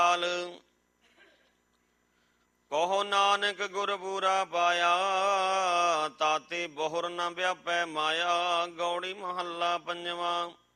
ਕਹੋ ਨਾਨਕ ਗੁਰ ਬੂਰਾ ਪਾਇਆ, ਤਾਤੇ ਬਹੁਰ ਨ ਵਿਆਪੈ ਮਾਇਆ। ਗੌੜੀ ਮਹੱਲਾ ਪੰਜਵਾ।